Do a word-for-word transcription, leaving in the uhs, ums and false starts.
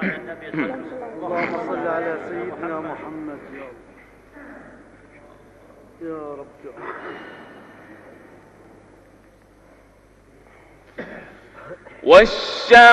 اللهم صل على سيدنا محمد يا رب يا رب. والشمس